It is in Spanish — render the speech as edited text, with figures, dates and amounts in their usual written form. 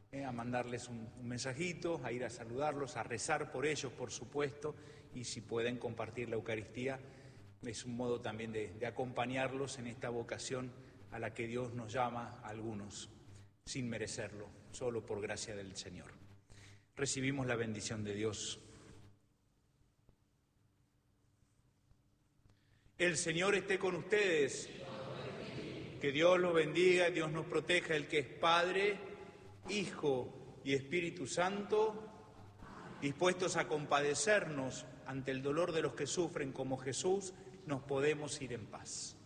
a mandarles un mensajito, a ir a saludarlos, a rezar por ellos, por supuesto, y si pueden compartir la Eucaristía, es un modo también de acompañarlos en esta vocación a la que Dios nos llama a algunos, sin merecerlo, solo por gracia del Señor. Recibimos la bendición de Dios. El Señor esté con ustedes. Que Dios los bendiga, Dios nos proteja, el que es Padre, Hijo y Espíritu Santo, dispuestos a compadecernos ante el dolor de los que sufren como Jesús, nos podemos ir en paz.